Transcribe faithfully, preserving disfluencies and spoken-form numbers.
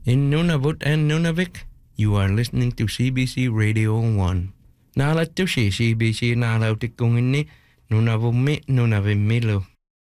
In Nunavut and Nunavik, you are listening to C B C Radio one. Nala tushi C B C nala utikungini Nunavummi Nunavimmilu.